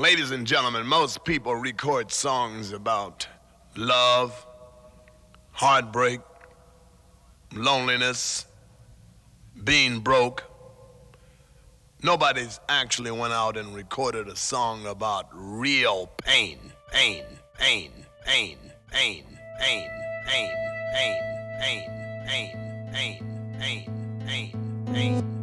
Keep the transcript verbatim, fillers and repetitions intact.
Ladies and gentlemen, most people record songs about love, heartbreak, loneliness, being broke. Nobody's actually went out and recorded a song about real pain, pain, pain, pain, pain, pain, pain, pain, pain, pain, pain, pain, pain, pain.